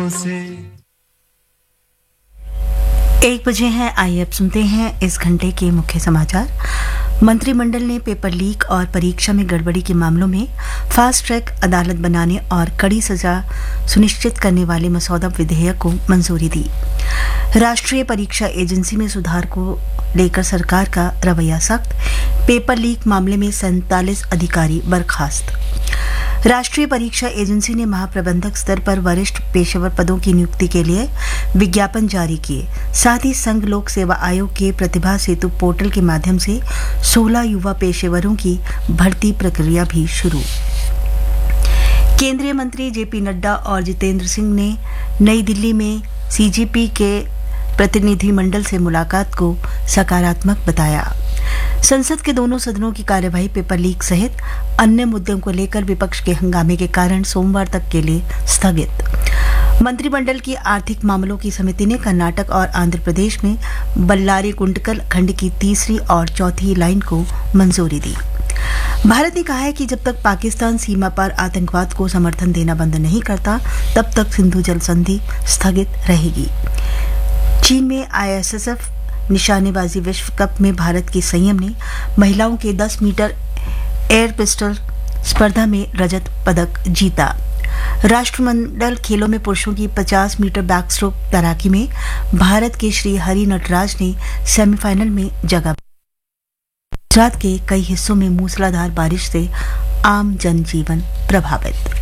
बातों से। 1 बजे हैं, आइए अब सुनते हैं इस घंटे के मुख्य समाचार। मंत्रिमंडल ने पेपर लीक और परीक्षा में गड़बड़ी के मामलों में फास्ट ट्रैक अदालत बनाने और कड़ी सजा सुनिश्चित करने वाले मसौदा विधेयक को मंजूरी दी। राष्ट्रीय परीक्षा एजेंसी में सुधार को लेकर सरकार का रवैया सख्त, पेपर लीक मामले में 47 अधिकारी बर्खास्त। राष्ट्रीय परीक्षा एजेंसी ने महाप्रबंधक स्तर पर वरिष्ठ पेशेवर पदों की नियुक्ति के लिए विज्ञापन जारी किए। साथ ही संघ लोक सेवा आयोग के प्रतिभा सेतु पोर्टल के माध्यम से 16 युवा पेशेवरों की भर्ती प्रक्रिया भी शुरू। केंद्रीय मंत्री जेपी नड्डा और जितेंद्र सिंह ने नई दिल्ली में सीजीपी के प्रतिनिधिमंडल से मुलाकात को सकारात्मक बताया। संसद के दोनों सदनों की कार्यवाही पेपर लीक सहित अन्य मुद्दों को लेकर विपक्ष के हंगामे के कारण सोमवार तक के लिए स्थगित। मंत्रिमंडल की आर्थिक मामलों की समिति ने कर्नाटक और आंध्र प्रदेश में बल्लारी कुंटकल खंड की तीसरी और चौथी लाइन को मंजूरी दी। भारत ने कहा है कि जब तक पाकिस्तान सीमा पर आतंकवाद को समर्थन देना बंद नहीं करता, तब तक सिंधु जल संधि स्थगित रहेगी। चीन में आईएसएसएफ निशानेबाजी विश्व कप में भारत की संयम ने महिलाओं के 10 मीटर एयर पिस्टल स्पर्धा में रजत पदक जीता। राष्ट्रमंडल खेलों में पुरुषों की 50 मीटर बैकस्ट्रोक तैराकी में भारत के श्री हरि नटराज ने सेमीफाइनल में जगह। गुजरात के कई हिस्सों में मूसलाधार बारिश से आम जनजीवन प्रभावित।